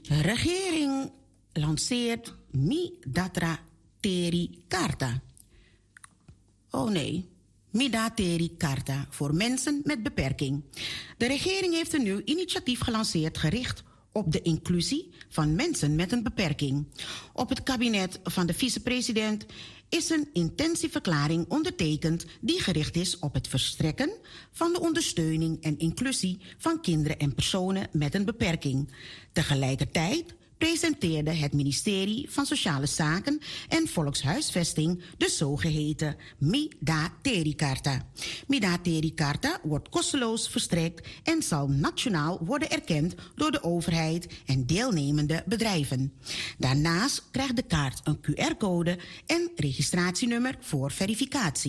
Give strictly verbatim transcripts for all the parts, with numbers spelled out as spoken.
De regering lanceert Midatra Teri Karta. Oh nee, Middateri Karta voor mensen met beperking. De regering heeft een nieuw initiatief gelanceerd gericht op de inclusie van mensen met een beperking. Op het kabinet van de vicepresident is een intentieverklaring ondertekend die gericht is op het verstrekken van de ondersteuning en inclusie van kinderen en personen met een beperking. Tegelijkertijd presenteerde het ministerie van Sociale Zaken en Volkshuisvesting de zogeheten Middateri Karta. Middateri Karta wordt kosteloos verstrekt en zal nationaal worden erkend door de overheid en deelnemende bedrijven. Daarnaast krijgt de kaart een Q R-code en registratienummer voor verificatie.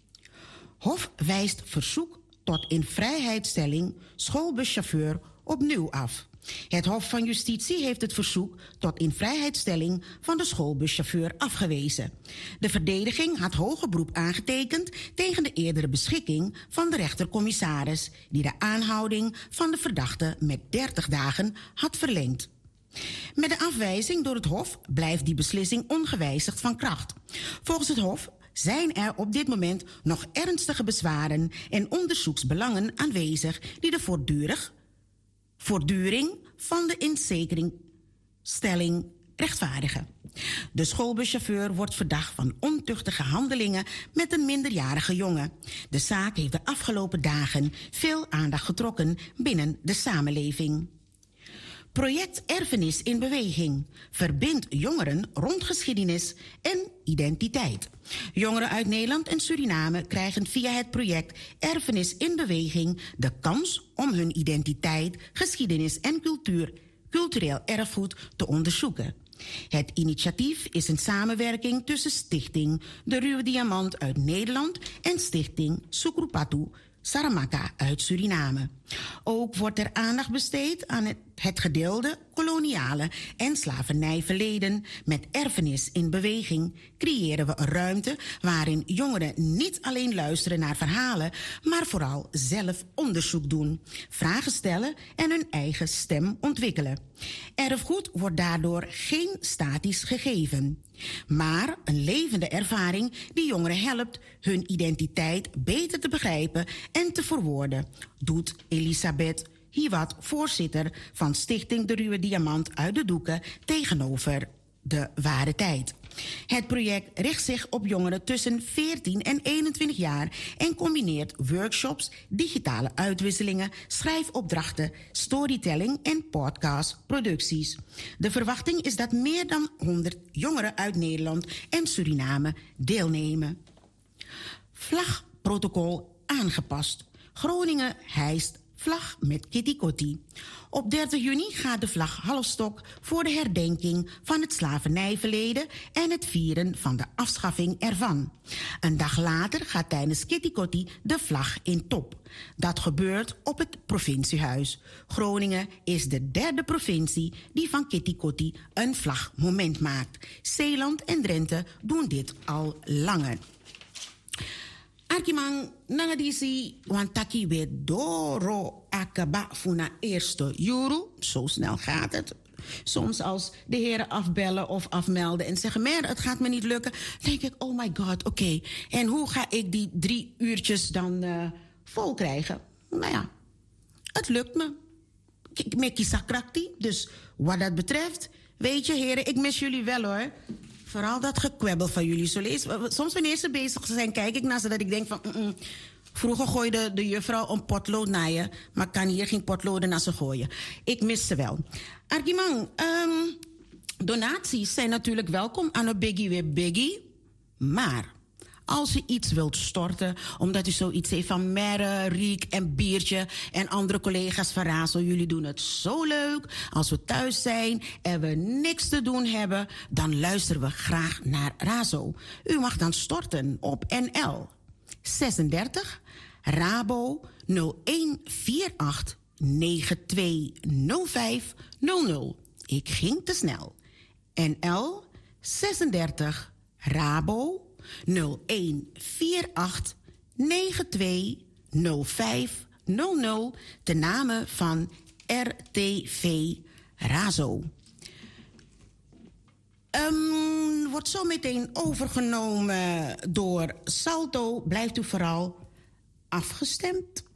Hof wijst verzoek tot invrijheidstelling schoolbuschauffeur opnieuw af. Het Hof van Justitie heeft het verzoek tot invrijheidstelling van de schoolbuschauffeur afgewezen. De verdediging had hoger beroep aangetekend tegen de eerdere beschikking van de rechtercommissaris, die de aanhouding van de verdachte met dertig dagen had verlengd. Met de afwijzing door het Hof blijft die beslissing ongewijzigd van kracht. Volgens het Hof zijn er op dit moment nog ernstige bezwaren en onderzoeksbelangen aanwezig die de voortdurig voortduring van de inzekeringstelling rechtvaardigen. De schoolbuschauffeur wordt verdacht van ontuchtige handelingen met een minderjarige jongen. De zaak heeft de afgelopen dagen veel aandacht getrokken binnen de samenleving. Project Erfenis in Beweging verbindt jongeren rond geschiedenis en identiteit. Jongeren uit Nederland en Suriname krijgen via het project Erfenis in Beweging de kans om hun identiteit, geschiedenis en cultuur, cultureel erfgoed te onderzoeken. Het initiatief is een samenwerking tussen Stichting De Ruwe Diamant uit Nederland en Stichting Sukrupatu Saramaka uit Suriname. Ook wordt er aandacht besteed aan het, het gedeelde koloniale en slavernijverleden. Met Erfenis in Beweging creëren we een ruimte waarin jongeren niet alleen luisteren naar verhalen, maar vooral zelf onderzoek doen, vragen stellen en hun eigen stem ontwikkelen. Erfgoed wordt daardoor geen statisch gegeven, maar een levende ervaring die jongeren helpt hun identiteit beter te begrijpen en te verwoorden, doet Elisabeth Hiwat, voorzitter van Stichting De Ruwe Diamant uit de Doeken, tegenover De Ware Tijd. Het project richt zich op jongeren tussen veertien en eenentwintig jaar en combineert workshops, digitale uitwisselingen, schrijfopdrachten, storytelling en podcastproducties. De verwachting is dat meer dan honderd jongeren uit Nederland en Suriname deelnemen. Vlagprotocol aangepast. Groningen hijst vlag met Kitty Kotti. Op dertig juni gaat de vlag halfstok voor de herdenking van het slavernijverleden en het vieren van de afschaffing ervan. Een dag later gaat tijdens Kitty Kotti de vlag in top. Dat gebeurt op het provinciehuis. Groningen is de derde provincie die van Kitty Kotti een vlagmoment maakt. Zeeland en Drenthe doen dit al langer. Arkimang nangadisi wantaki we doro akaba funa eerste juru. Zo snel gaat het. Soms als de heren afbellen of afmelden en zeggen, maar het gaat me niet lukken, denk ik, oh my god, oké. Okay. En hoe ga ik die drie uurtjes dan uh, vol krijgen? Nou ja, het lukt me. Ik meki sakrakti. Dus wat dat betreft, weet je heren, ik mis jullie wel hoor. Vooral dat gekwebbel van jullie. Soms wanneer ze bezig zijn, kijk ik naar ze dat ik denk van, mm-mm. Vroeger gooide de juffrouw een potlood naar je, maar kan hier geen potloden naar ze gooien. Ik mis ze wel. Argument, um, donaties zijn natuurlijk welkom aan een biggie weer biggie. Maar als u iets wilt storten, omdat u zoiets heeft van Merre, Riek en Biertje en andere collega's van Razo, jullie doen het zo leuk. Als we thuis zijn en we niks te doen hebben, dan luisteren we graag naar Razo. U mag dan storten op N L zesendertig Rabo nul een vier acht negen twee nul vijf nul nul. Ik ging te snel. N L zesendertig Rabo nul een vier acht negen twee nul vijf nul nul ten name van R T V Razo. Um, wordt zo meteen overgenomen door Salto. Blijft u vooral afgestemd.